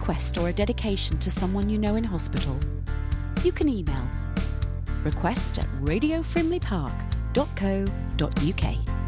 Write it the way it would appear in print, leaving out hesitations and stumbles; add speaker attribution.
Speaker 1: request or a dedication to someone you know in hospital, you can email request@radiofrimleypark.co.uk.